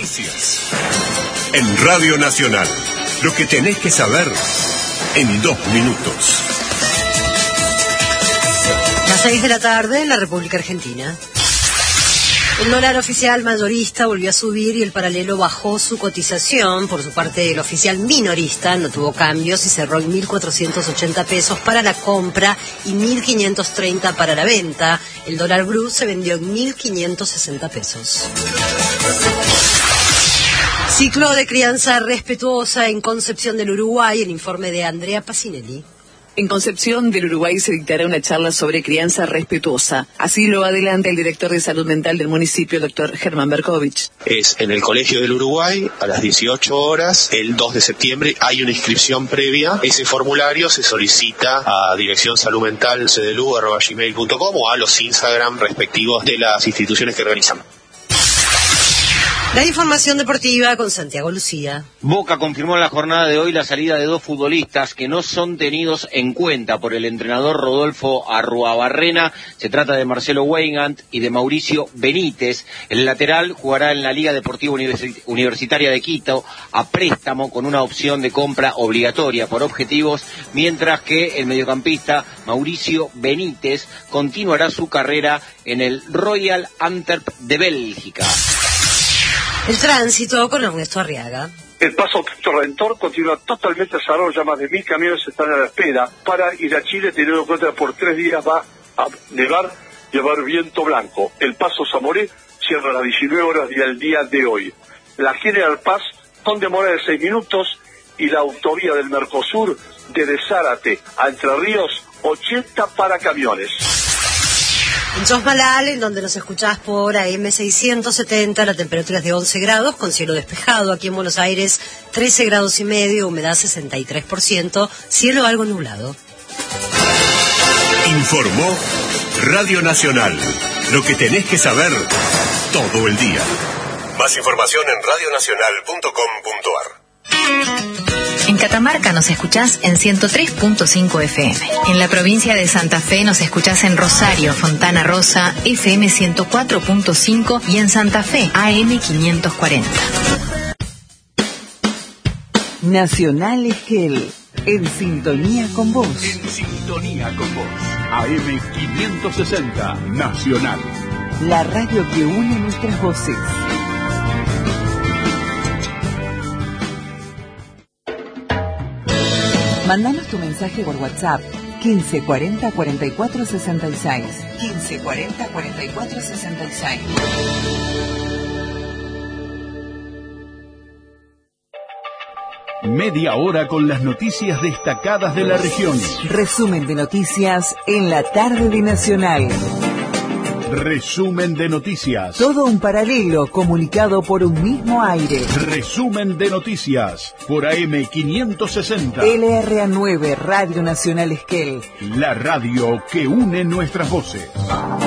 Noticias. En Radio Nacional, lo que tenés que saber en 2 minutos. Las 6 de la tarde en la República Argentina. El dólar oficial mayorista volvió a subir y el paralelo bajó su cotización. Por su parte, el oficial minorista no tuvo cambios y cerró en 1.480 pesos para la compra y 1.530 para la venta. El dólar blue se vendió en 1.560 pesos. Ciclo de crianza respetuosa en Concepción del Uruguay, el informe de Andrea Pacinelli. En Concepción del Uruguay se dictará una charla sobre crianza respetuosa. Así lo adelanta el director de Salud Mental del municipio, doctor Germán Berkovich. Es en el Colegio del Uruguay, a las 18 horas, el 2 de septiembre, hay una inscripción previa. Ese formulario se solicita a direccionsaludmental.cdlu@gmail.com o a los Instagram respectivos de las instituciones que organizan. La información deportiva con Santiago Lucía. Boca confirmó en la jornada de hoy la salida de 2 futbolistas que no son tenidos en cuenta por el entrenador Rodolfo Arruabarrena. Se trata de Marcelo Weigand y de Mauricio Benítez. El lateral jugará en la Liga Deportiva Universitaria de Quito a préstamo con una opción de compra obligatoria por objetivos, mientras que el mediocampista Mauricio Benítez continuará su carrera en el Royal Antwerp de Bélgica. El tránsito con Ernesto Arriaga. El paso Cristo Redentor continúa totalmente cerrado, ya más de 1.000 camiones están a la espera para ir a Chile, teniendo en cuenta que por 3 días va a nevar y a haber viento blanco. El paso Zamoré cierra a las 19 horas del día de hoy. La General Paz con demora de 6 minutos y la autovía del Mercosur desde Zárate a Entre Ríos, 80 para camiones. En Chosmalal, en donde nos escuchás por AM670, la temperatura es de 11 grados, con cielo despejado. Aquí en Buenos Aires, 13 grados y medio, humedad 63%, cielo algo nublado. Informó Radio Nacional. Lo que tenés que saber todo el día. Más información en radionacional.com.ar. En Catamarca nos escuchás en 103.5 FM. En la provincia de Santa Fe nos escuchás en Rosario, Fontana Rosa, FM 104.5 y en Santa Fe, AM 540. Nacional Esquel, en sintonía con vos. En sintonía con vos. AM 560, Nacional. La radio que une nuestras voces. Mándanos tu mensaje por WhatsApp 1540 44 66. 1540 44 66. Media hora con las noticias destacadas de la región. Resumen de noticias en la tarde de Nacional. Resumen de noticias. Todo un paralelo comunicado por un mismo aire. Resumen de noticias por AM 560. LRA9, Radio Nacional Esquel. La radio que une nuestras voces.